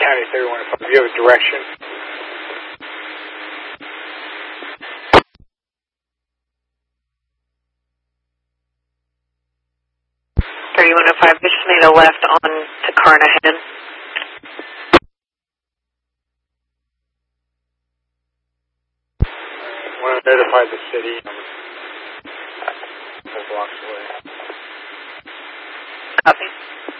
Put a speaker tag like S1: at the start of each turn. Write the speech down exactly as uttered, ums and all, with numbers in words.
S1: County thirty-one oh five. Do you have a direction?
S2: thirty-one oh five, we just made a left on to Carnahan.
S1: I want to notify the city. Four blocks away.
S2: Copy.